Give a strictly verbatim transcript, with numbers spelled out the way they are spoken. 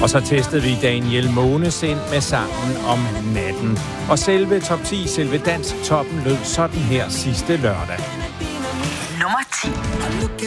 Og så testede vi Daniel Månes ind med sangen Om natten. Og selve top ti, selve dansk toppen lød sådan her sidste lørdag. Nummer ti.